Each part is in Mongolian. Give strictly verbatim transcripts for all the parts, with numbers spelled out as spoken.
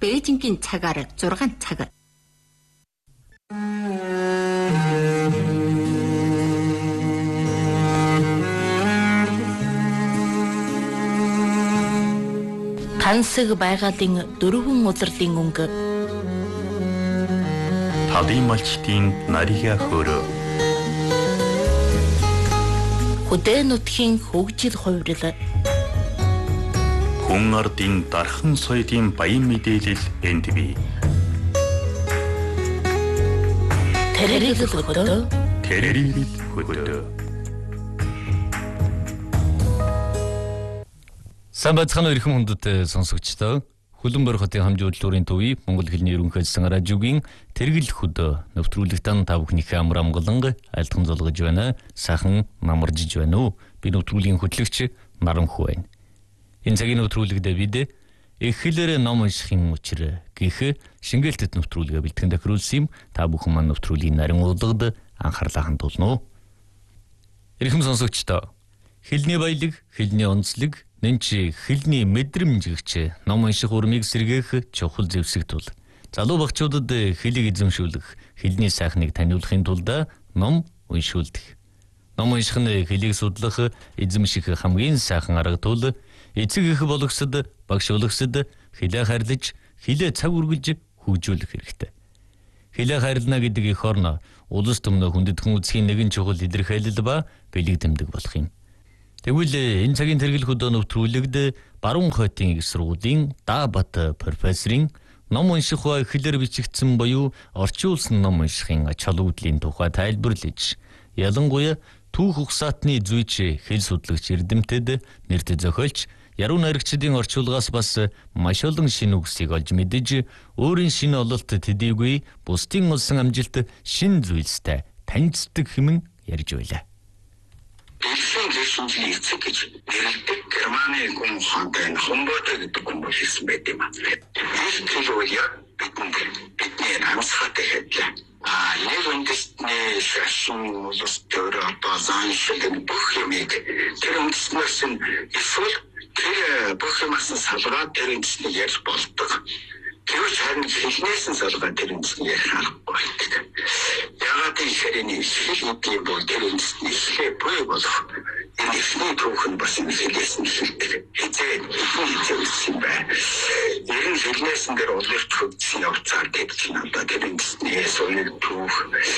Бээжингийн цагаар зургаан цаг. Гансаг байгалийн дөрвөн улирлын өнгө. Талын малчдын нарига хөрөө. Хөдөө нутгийн хөгжил хувирал. Хүн ардын дархан соёлын баян мэдээлэл энд бий. Тэрэгэл хөдөө. Тэрэгэл хөдөө. Сайн байцгаана уу эрхэм хүндэт сонсогчдоо. Хүлэмбэр хотын хамжуулалт төрийн төвийн Монгол хэлний ерөнхий засгийн радиогийн тэрэгэл хөдөө нэвтрүүлэгтэн та бүхнийхээ амар амгалан айлтхан золгож байна. Сайхан намаржиж байна уу? Би нэвтрүүлгийн хөтлөгч Наранхүү байна. Энэ цагийн нэвтрүүлэгт бид их хэлээр ном уншихын учир гэх шингээлтэд нэвтрүүлгээ бэлтгэн тохируулсан юм. Та бүхэн маань нэвтрүүлгийн нарийн удагд анхаарлаа хандуулна уу? Эрхэм сонсогчдоо. Хэлний баялаг, хэлний онцлог нэнчи хэлний мэдрэмж гэгч ном унших урмыг сэргээх чухал зэвсэг тул. Залуу багчуудад хэлийг эзэмшүүлэх, хэлний сайхныг таниулахын тулд ном уншуулдаг. Ном унших нь хэлийг судлах, эзэмших хамгийн сайхан арга тул. Эцэг эх болгосод, багш болгосод хэлээ хайрлаж, хэлээ цаг үргэлж хөгжүүлэх хэрэгтэй. Хэлээ хайрлана гэдэг эх орно улс төмнө хүндэт хүн үзхийн нэгэн чухал илэрхийлэл ба бэлэг тэмдэг болох юм. Тэгвэл энэ цагийн тэрэгэл хөдөө нэвтрүүлэгт Баруун хотын их сургуулийн Даабат профессорын ном унших ба хэлээр бичигдсэн буюу орчуулсан ном уншихын ач холбогдлын тухай тайлбарлаж, ялангуяа түүх ухсаатны зүйч хэл судлагч эрдэмтэд нэрт зохиолч яруу найрагчдын орчуулгаас бас маш олон шинэ үгсийг олж мэдэж, өөрийн шинэ ололт төдийгүй бусдын олсон амжилт шинэ зүйлстэй танилцдаг хэмээн ярьж байлаа. Дэлхийн зэвсэмжийн эцэг гэж нэрлэдэг Германы хүн ухаантай Хумбольд гэдэг хүн болсон байт юм аа. Энэ хэлбэл яг бидэнд бидний амьсгалтай хэллээ. А яг үндэстний шашин улс төр одоо заншил бүх юмыг тэр үндэснээс нь эсвэл тэр бүх юмас салгаад тэр үндэснийг ярих болдог. Тэгвэл харин хэлнээс нь салгаад тэр үндэснийг ярих аргагүй байдаг. Ягаад гэхээр энэ хэл гэдэг бол тэр үндэсний хэлээ буй болох. Энэ ихний түүх нь бас энэ хэлээс нь хэлдэг. Хизээ хизээс юм байна. Ер нь хэлнээс нь тэр улирч хөгжсөн явцаар тэгж надад тэр үндэсний соёл түүх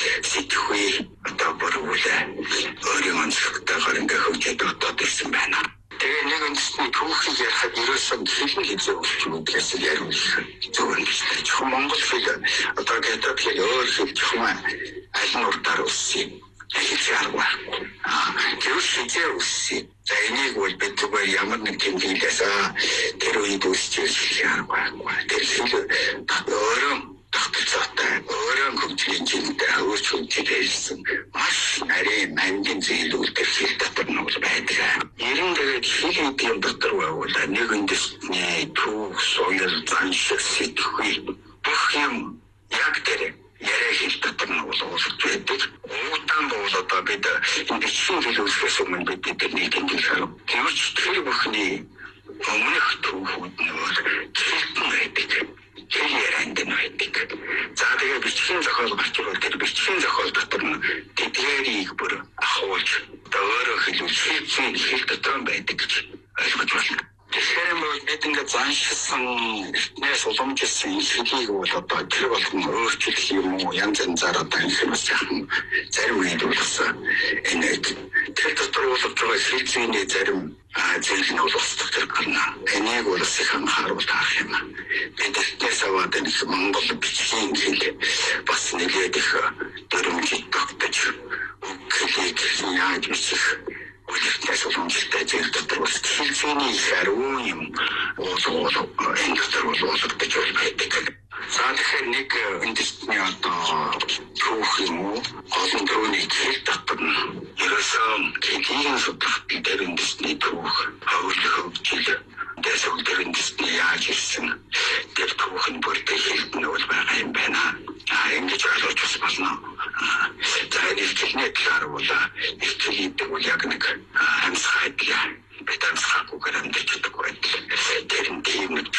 сэтгэхүй одоо бүрүүлээ. Өөрийн онцлогтойгоор ингээ хөгжөөд одоо ирсэн байна. Тэгээ нэг үндэсний түүхийг ярихад ерөөсөн хэлний хязгаар өгчмөдгээс яриулах зөв юм биш. Зөвхөн Монгол хэл одоо гэдэг хэл өөр хэл зөвхөн аль нь урдаар үссэн. Хязгааргүй. Аа тэр хязгаар үссэн. За энийг бол бид зүгээр ямар нэг тэмдэглээс тэр үед үсч хязгааргүй. Тэр хэл өөрөө тогтолцоотой өөрөө хөгжлийн жинтэй хөрч хөгжиж маш нарийн мангийн зэйлүүлдэг хэл дотор нь бол байдаг. Ерөн тэгээд хэл хэдийн дотор байвал нэг үндэстний түүх, соёл, заншил, сэтгэхүй бүх юм яг тэр яриа хэл дотор нь бол уусч байдаг. Уутан бол одоо бид энэ бичсэн хэл үүсгэхээс өмнө бид тэрнийг тэмдэглэх хэрэг. Тэгвч тэр бүхний өмнөх түүхүүд нь бол хэлтэн байдаг. Хэл ярианд нь байдаг. За тэгээ бичгийн зохиол гарч ирвэл тэр бичгийн зохиол дотор нь тэдгээрийг бүр ахуулж өөрөө хэлүүл хэлцэн хэл дотор байдаг гэж ойлгож байна. Тэгэхээр бол бид ингээд заншилсан эртнээс уламжилсан хэлийг бол одоо тэр болгон өөрчлөх юм уу янз янзаар одоо энэ бас яхан зарим үед бас энэ тэр дотор боловч байгаа хэлцээний зарим зүйл нь бол устдах зэрэг гарна. Энийг бол их анхааруул таах юм. Бид эртнээс аваад энэ Монгол бичгийн хэл бас нэлээд их дөрвөмжид тогтож хэлийг яаж бичих үлдээс уламжлалтай зэрэг дотор бас хэлцээний их ариун юм уу энэ дотор бол уулагдаж байдаг. За тэгэхээр нэг үндэстний одоо түүх юм уу олон төрөний хэл дотор нь ерөөсөө хэлийг судлах дээр үндэстний түүх хөвлөх хөгжил дэсэл дээр үндэстний яаж ирсэн тэр түүх нь бүрдээ хэлт нь бол байгаа юм байна. А ингэж ойлгож болно. За энэ хэлний талаар бол их хэлийдэг бол яг нэг амьсгал бид амьсгалгүйгээр амьдарч байдаг байдал. Тэр нь тийм нэг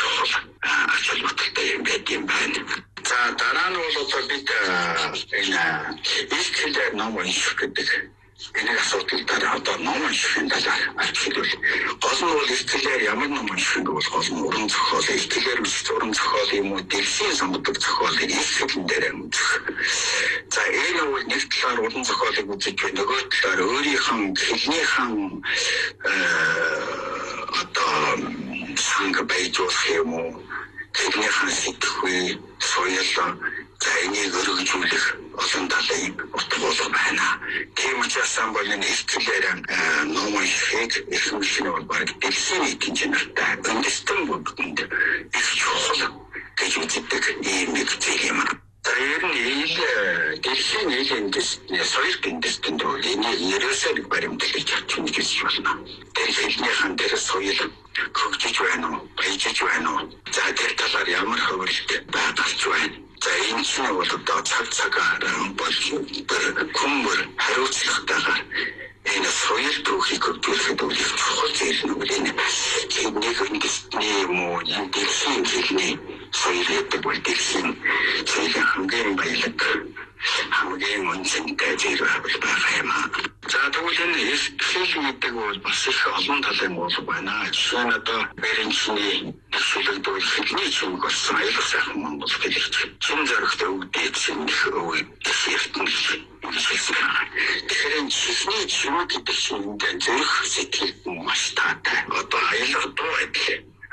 унших гэдэг энэ асуудал одоо ном уншихын талаар арчилвал гол нь бол ихтлээр ямар ном унших вэ бол гол нь уран зохиол, ихтлээр үсч уран зохиол юм уу, дэлхийн сонгодог зохиолыг ихтгэн дээр үзэх. За энэ бол нэг талаар уран зохиолыг үзэж байна, нөгөө талаар өөрийнхөө хэлнийхэн одоо санг байж болох юм уу, хэлнийхэн сэтгэхүй, соёл за энийг өргөжүүлэх олон талын утга байна. Тийм учраас самболын ихтлээр ном уншихыг эрхэмлэх нь бол баг дэлхийн нийтийн чанартай үндэстэн бүгдэнд их чухал гэж үздэг ийм нэг зүйл юм. За ер нь ил дэлхийн нийгмийн дэстний соёл дэстэнд бол энийг ерөөсөө нэг баримтлаж чадчих юм гэж байна. Тэр хэлнийхэн дээр соёл хөгжиж байна уу, баяжиж байна уу? За тэр талаар ямар хөвөлт байгалж байна? За энэ чинь бол одоо цаг цагаар болж хүмүүр хариуцлагатайгаар энэ соёл түүхийг хөгжүүлэхэд үл чухал зүйл нь үл энэ нэг үндэстний юм уу, энэ дэлхийн хэлний соёл гэдэг бол дэлхийн соёлын хамгийн баялаг хамгийн үнцэнтэй зүйл байгаа юм. За тэгвэл энэ ихтгэл гэдэг бол бас их олон талын болох байна. Жишээ нь одоо баримтны төлөвлөлт хэлний чимэг болсон аюулгүй сайхан Монгол хэлч чин зоригтой өвдөж сэмнэх өвөг эртнэл тэгэхээр энэ хэлний чимэг гэдэг чинь энэ зориг сэтгэл маш таатай. Одоо аюулгүй дуу адил